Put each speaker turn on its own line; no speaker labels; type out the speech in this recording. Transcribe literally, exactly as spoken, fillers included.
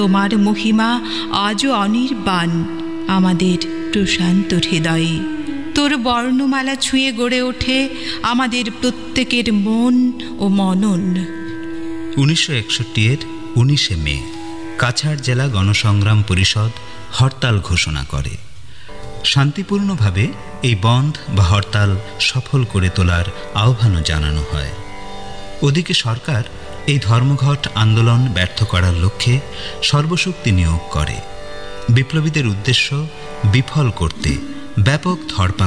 তোমার মহিমা আজও অনির্বাণ আমাদের প্রশান্ত হৃদয়ে। তোর বর্ণমালা ছুঁয়ে গড়ে ওঠে আমাদের প্রত্যেকের মন ও মনন।
উনিশশো একষট্টি এর উনিশে মে কাছাড় জেলা গণসংগ্রাম পরিষদ হরতাল ঘোষণা করে। শান্তিপূর্ণভাবে এই বন্ধ বা হরতাল সফল করে তোলার আহ্বানও জানানো হয়। ওদিকে সরকার এই ধর্মঘট আন্দোলন ব্যর্থ করার লক্ষ্যে সর্বশক্তি নিয়োগ করে। বিপ্লবীদের উদ্দেশ্য বিফল করতে ব্যাপক ধরপাকড়